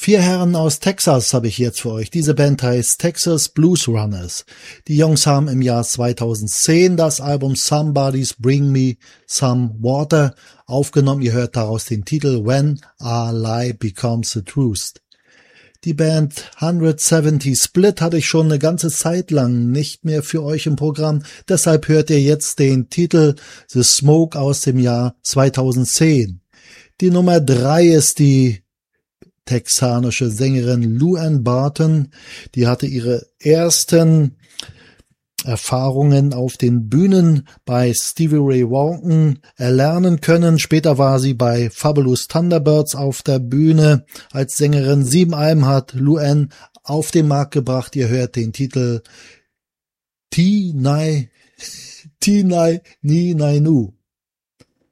4 Herren aus Texas habe ich jetzt für euch. Diese Band heißt Texas Blues Runners. Die Jungs haben im Jahr 2010 das Album Somebody's Bring Me Some Water aufgenommen. Ihr hört daraus den Titel When a Lie Becomes the Truth. Die Band 170 Split hatte ich schon eine ganze Zeit lang nicht mehr für euch im Programm. Deshalb hört ihr jetzt den Titel The Smoke aus dem Jahr 2010. Die Nummer 3 ist die texanische Sängerin Lou Ann Barton. Die hatte ihre ersten Erfahrungen auf den Bühnen bei Stevie Ray Vaughan erlernen können. Später war sie bei Fabulous Thunderbirds auf der Bühne als Sängerin. 7 Alben hat Lou Ann auf den Markt gebracht. Ihr hört den Titel Ti Nai Ni Nai Nu.